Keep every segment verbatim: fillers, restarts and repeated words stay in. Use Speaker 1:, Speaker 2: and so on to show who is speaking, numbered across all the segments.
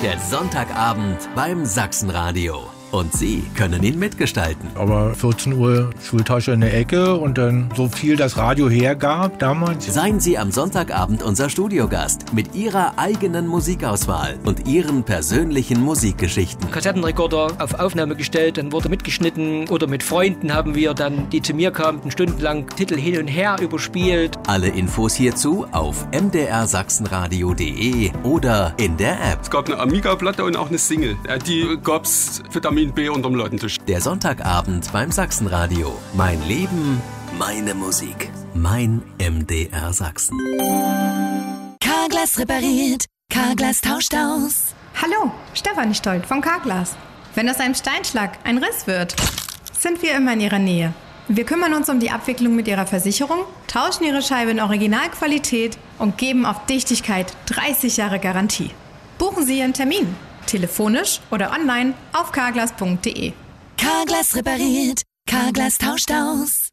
Speaker 1: Der Sonntagabend beim Sachsenradio. Und Sie können ihn mitgestalten.
Speaker 2: Aber vierzehn Uhr Schultasche in der Ecke und dann so viel das Radio hergab damals.
Speaker 1: Seien Sie am Sonntagabend unser Studiogast mit Ihrer eigenen Musikauswahl und Ihren persönlichen Musikgeschichten.
Speaker 3: Kassettenrekorder auf Aufnahme gestellt, dann wurde mitgeschnitten oder mit Freunden haben wir dann, die zu mir kamen, stundenlang Titel hin und her überspielt.
Speaker 1: Alle Infos hierzu auf m d r sachsenradio punkt d e oder in der App.
Speaker 4: Es gab eine Amiga-Platte und auch eine Single. Die gab's Vitamin B unterm Ladentisch.
Speaker 1: Der Sonntagabend beim Sachsenradio. Mein Leben, meine Musik. Mein M D R Sachsen.
Speaker 5: Carglass repariert. Carglass tauscht aus.
Speaker 6: Hallo, Stefanie Stolt von Carglass. Wenn aus einem Steinschlag ein Riss wird, sind wir immer in Ihrer Nähe. Wir kümmern uns um die Abwicklung mit Ihrer Versicherung, tauschen Ihre Scheibe in Originalqualität und geben auf Dichtigkeit dreißig Jahre Garantie. Buchen Sie Ihren Termin. Telefonisch oder online auf carglass punkt d e.
Speaker 5: Carglass repariert. Carglass tauscht aus.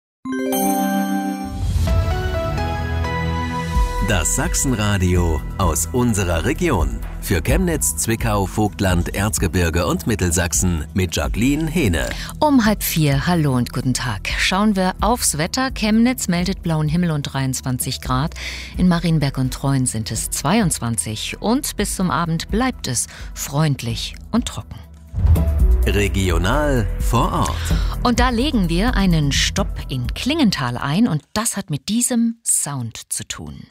Speaker 1: Das Sachsenradio aus unserer Region. Für Chemnitz, Zwickau, Vogtland, Erzgebirge und Mittelsachsen mit Jacqueline Hehne.
Speaker 7: Um halb vier, hallo und guten Tag. Schauen wir aufs Wetter. Chemnitz meldet blauen Himmel und dreiundzwanzig Grad. In Marienberg und Treuen sind es zweiundzwanzig. Und bis zum Abend bleibt es freundlich und trocken.
Speaker 1: Regional vor Ort.
Speaker 7: Und da legen wir einen Stopp in Klingenthal ein und das hat mit diesem Sound zu tun.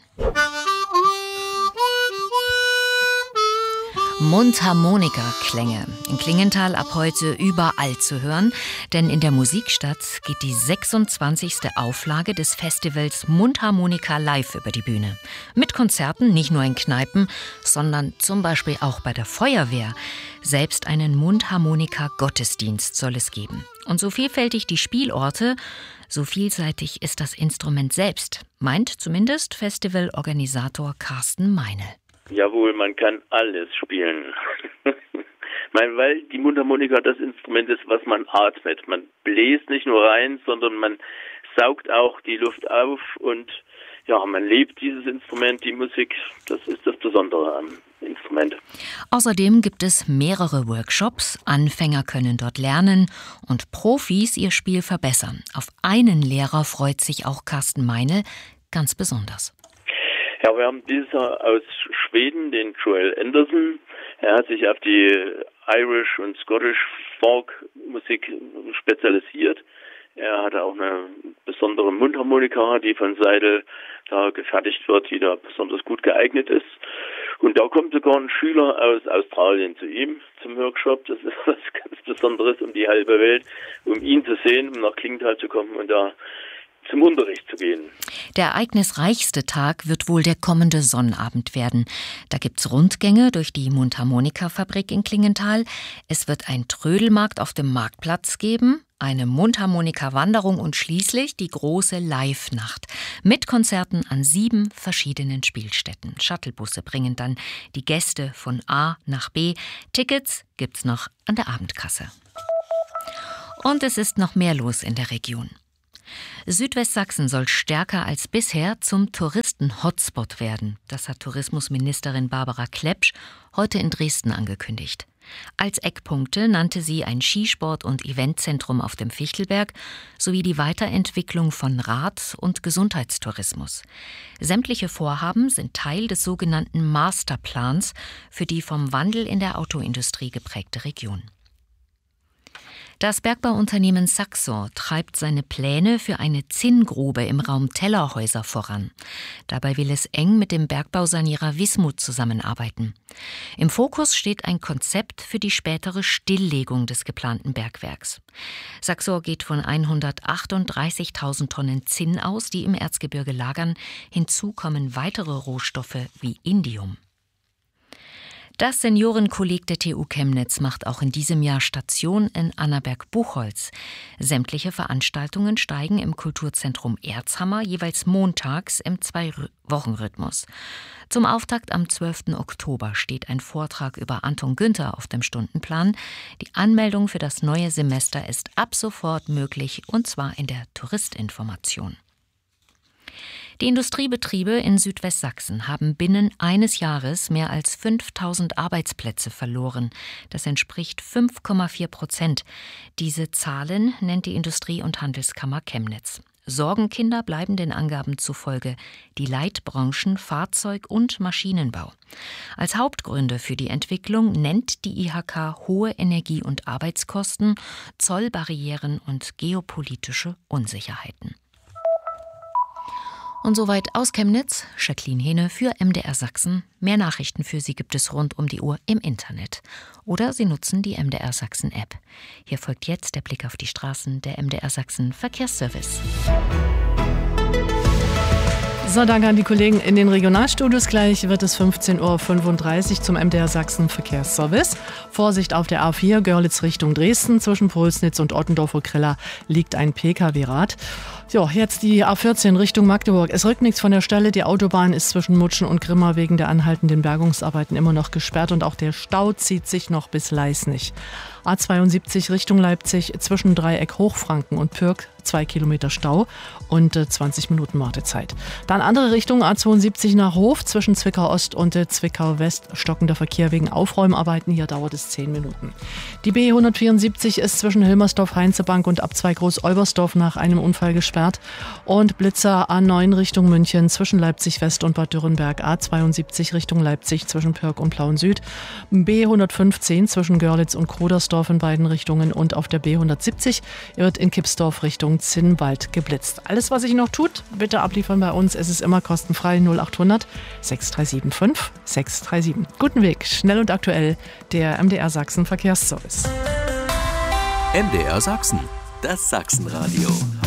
Speaker 7: Mundharmonika-Klänge. In Klingenthal ab heute überall zu hören, denn in der Musikstadt geht die sechsundzwanzigste Auflage des Festivals Mundharmonika Live über die Bühne. Mit Konzerten, nicht nur in Kneipen, sondern zum Beispiel auch bei der Feuerwehr. Selbst einen Mundharmonika-Gottesdienst soll es geben. Und so vielfältig die Spielorte, so vielseitig ist das Instrument selbst, meint zumindest Festivalorganisator Carsten Meinl.
Speaker 8: Jawohl, man kann alles spielen. Weil die Mundharmonika das Instrument ist, was man atmet. Man bläst nicht nur rein, sondern man saugt auch die Luft auf und ja, man lebt dieses Instrument, die Musik. Das ist das Besondere am Instrument.
Speaker 7: Außerdem gibt es mehrere Workshops. Anfänger können dort lernen und Profis ihr Spiel verbessern. Auf einen Lehrer freut sich auch Carsten Meinl ganz besonders.
Speaker 8: Ja, wir haben dieses Jahr aus Schweden den Joel Anderson. Er hat sich auf die Irish und Scottish Folk Musik spezialisiert. Er hatte auch eine besondere Mundharmonika, die von Seidel da gefertigt wird, die da besonders gut geeignet ist. Und da kommt sogar ein Schüler aus Australien zu ihm zum Workshop. Das ist was ganz Besonderes um die halbe Welt, um ihn zu sehen, um nach Klingenthal zu kommen und da zum Unterricht zu gehen.
Speaker 7: Der ereignisreichste Tag wird wohl der kommende Sonnabend werden. Da gibt's Rundgänge durch die Mundharmonika-Fabrik in Klingenthal. Es wird ein Trödelmarkt auf dem Marktplatz geben, eine Mundharmonika-Wanderung und schließlich die große Live-Nacht mit Konzerten an sieben verschiedenen Spielstätten. Shuttlebusse bringen dann die Gäste von A nach B. Tickets gibt's noch an der Abendkasse. Und es ist noch mehr los in der Region. Südwestsachsen soll stärker als bisher zum Touristen-Hotspot werden. Das hat Tourismusministerin Barbara Klepsch heute in Dresden angekündigt. Als Eckpunkte nannte sie ein Skisport- und Eventzentrum auf dem Fichtelberg sowie die Weiterentwicklung von Rad- und Gesundheitstourismus. Sämtliche Vorhaben sind Teil des sogenannten Masterplans für die vom Wandel in der Autoindustrie geprägte Region. Das Bergbauunternehmen Saxor treibt seine Pläne für eine Zinngrube im Raum Tellerhäuser voran. Dabei will es eng mit dem Bergbausanierer Wismut zusammenarbeiten. Im Fokus steht ein Konzept für die spätere Stilllegung des geplanten Bergwerks. Saxor geht von hundertachtunddreißigtausend Tonnen Zinn aus, die im Erzgebirge lagern. Hinzu kommen weitere Rohstoffe wie Indium. Das Seniorenkolleg der T U Chemnitz macht auch in diesem Jahr Station in Annaberg-Buchholz. Sämtliche Veranstaltungen steigen im Kulturzentrum Erzhammer jeweils montags im Zwei-Wochen-Rhythmus. Zum Auftakt am zwölften Oktober steht ein Vortrag über Anton Günther auf dem Stundenplan. Die Anmeldung für das neue Semester ist ab sofort möglich, und zwar in der Touristinformation. Die Industriebetriebe in Südwestsachsen haben binnen eines Jahres mehr als fünftausend Arbeitsplätze verloren. Das entspricht fünf Komma vier Prozent. Diese Zahlen nennt die Industrie- und Handelskammer Chemnitz. Sorgenkinder bleiben den Angaben zufolge die Leitbranchen Fahrzeug- und Maschinenbau. Als Hauptgründe für die Entwicklung nennt die I H K hohe Energie- und Arbeitskosten, Zollbarrieren und geopolitische Unsicherheiten. Und soweit aus Chemnitz, Jacqueline Hehne für M D R Sachsen. Mehr Nachrichten für Sie gibt es rund um die Uhr im Internet. Oder Sie nutzen die M D R Sachsen App. Hier folgt jetzt der Blick auf die Straßen der M D R Sachsen Verkehrsservice.
Speaker 9: So, danke an die Kollegen in den Regionalstudios. Gleich wird es fünfzehn Uhr fünfunddreißig zum M D R Sachsen Verkehrsservice. Vorsicht auf der A vier, Görlitz Richtung Dresden. Zwischen Pulsnitz und Ottendorf-Kriller liegt ein P K W-Rad. So, jetzt die A vierzehn Richtung Magdeburg. Es rückt nichts von der Stelle. Die Autobahn ist zwischen Mutschen und Grimma wegen der anhaltenden Bergungsarbeiten immer noch gesperrt. Und auch der Stau zieht sich noch bis Leisnig. A zweiundsiebzig Richtung Leipzig zwischen Dreieck Hochfranken und Pürg zwei Kilometer Stau und äh, zwanzig Minuten Wartezeit. Dann andere Richtung A zweiundsiebzig nach Hof zwischen Zwickau Ost und äh, Zwickau West stockender Verkehr wegen Aufräumarbeiten. Hier dauert es zehn Minuten. Die B hundertvierundsiebzig ist zwischen Hilmersdorf-Heinzebank und Abzweig Groß-Olbersdorf nach einem Unfall gesperrt. Und Blitzer A neun Richtung München zwischen Leipzig West und Bad Dürrenberg. A zweiundsiebzig Richtung Leipzig zwischen Pürg und Plauen Süd. B hundertfünfzehn zwischen Görlitz und Krodersdorf in beiden Richtungen. Und auf der B hundertsiebzig wird in Kipsdorf Richtung Zinnwald geblitzt. Alles, was sich noch tut, bitte abliefern bei uns. Es ist immer kostenfrei. null acht hundert sechs drei sieben fünf sechs drei sieben. Guten Weg, schnell und aktuell, der M D R Sachsen Verkehrsservice.
Speaker 1: M D R Sachsen, das Sachsenradio.